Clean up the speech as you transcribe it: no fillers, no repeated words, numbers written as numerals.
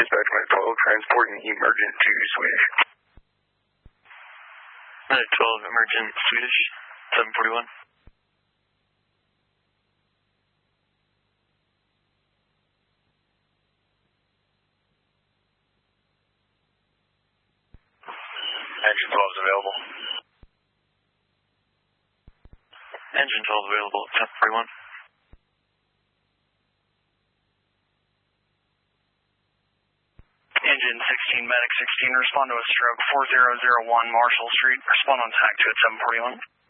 Dispatch Med 12, transporting emergent to Swedish. Med 12, emergent Swedish, 741. Engine 12 is available. Engine 12 available, 741. Engine 16, Medic 16, respond to a stroke 4001 Marshall Street. Respond on TAC to at 741.